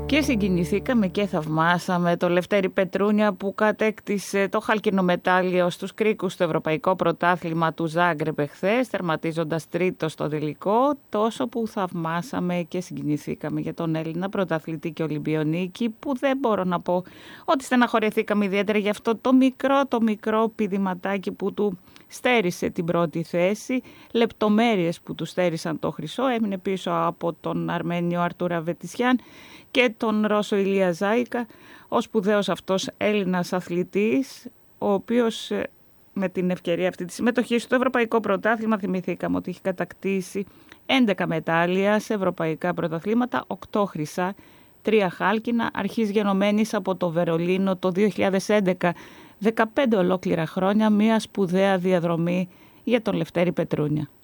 Και συγκινηθήκαμε και θαυμάσαμε το Λευτέρη Πετρούνια που κατέκτησε το χάλκινο μετάλλιο στους κρίκους στο Ευρωπαϊκό Πρωτάθλημα του Ζάγκρεπ εχθές, τερματίζοντας τρίτο στο τελικό, τόσο που θαυμάσαμε και συγκινηθήκαμε για τον Έλληνα πρωταθλητή και Ολυμπιονίκη, που δεν μπορώ να πω ότι στεναχωρηθήκαμε ιδιαίτερα για αυτό το μικρό πηδηματάκι που του στέρισε την πρώτη θέση, λεπτομέρειες που του στέρισαν το χρυσό, έμεινε πίσω από τον Αρμένιο Αρτούρα Βετισιάν και τον Ρώσο Ηλία Ζάικα, ο σπουδαίος αυτός Έλληνας αθλητής, ο οποίος με την ευκαιρία αυτή τη συμμετοχή στο Ευρωπαϊκό Πρωτάθλημα, θυμηθήκαμε ότι έχει κατακτήσει 11 μετάλλια σε ευρωπαϊκά πρωταθλήματα, 8 χρυσά, 3 χάλκινα, αρχής γενομένης από το Βερολίνο το 2011, 15 ολόκληρα χρόνια, μια σπουδαία διαδρομή για τον Λευτέρη Πετρούνια.